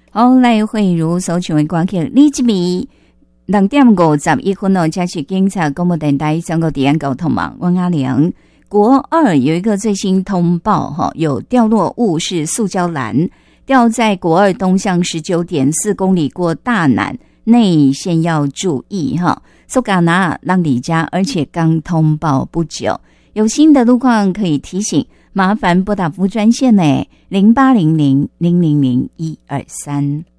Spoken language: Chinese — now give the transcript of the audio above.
好，来慧如所唱的歌曲你这边2點51分哦，這是警察廣播電台中國治安交通網，我阿玲。國2有一個最新通報，有掉落物是塑膠籃，掉在國2東向19.4公里過大南，內線要注意哈。蘇嘎拿讓離家，而且剛通報不久，有新的路況可以提醒，麻煩撥打服務專線呢，0800 000 123。